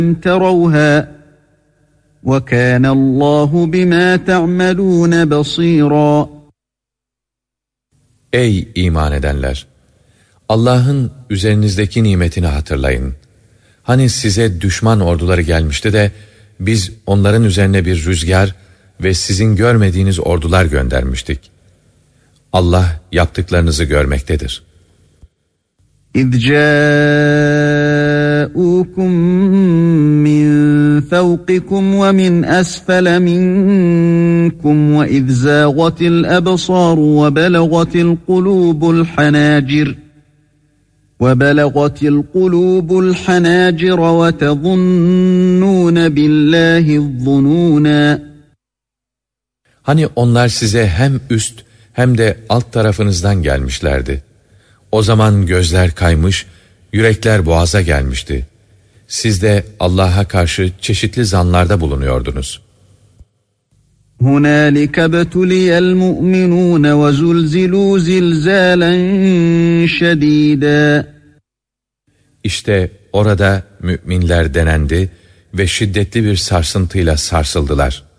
تَرَوْهَا وَكَانَ اللّٰهُ بِمَا تَعْمَلُونَ بَصِيرًا. Ey iman edenler! Allah'ın üzerinizdeki nimetini hatırlayın. Hani size düşman orduları gelmişti de biz onların üzerine bir rüzgar ve sizin görmediğiniz ordular göndermiştik. Allah yaptıklarınızı görmektedir. اِذْ جَاءُوكُمْ مِنْ فَوْقِكُمْ وَمِنْ أَسْفَلَ مِنْكُمْ وَإِذْ زَاغَتِ الْأَبْصَارُ وَبَلَغَتِ الْقُلُوبُ الْحَنَاجِرَ وَتَظُنُّونَ بِاللّٰهِ الظُّنُونَا. Hani onlar size hem üst hem de alt tarafınızdan gelmişlerdi. O zaman gözler kaymış, yürekler boğaza gelmişti. Siz de Allah'a karşı çeşitli zanlarda bulunuyordunuz. هُنَالِكَ ابْتُلِيَ الْمُؤْمِنُونَ وَزُلْزِلُوا زِلْزَالًا شَد۪يدًا. İşte orada müminler denendi ve şiddetli bir sarsıntıyla sarsıldılar.